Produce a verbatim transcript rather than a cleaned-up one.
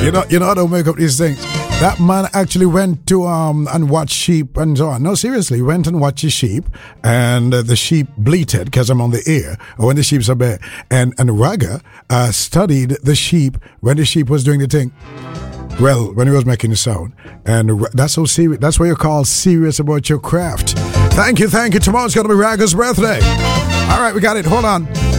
You know, you know, I don't make up these things. That man actually went to um and watched sheep and so on. No, seriously, he went and watched his sheep, and uh, the sheep bleated because I'm on the air, or when the sheep's are bare. And and Ragga uh, studied the sheep when the sheep was doing the thing. Well, when he was making the sound. And that's so serious. That's what you call serious about your craft. Thank you, thank you. Tomorrow's going to be Ragga's birthday. All right, we got it. Hold on.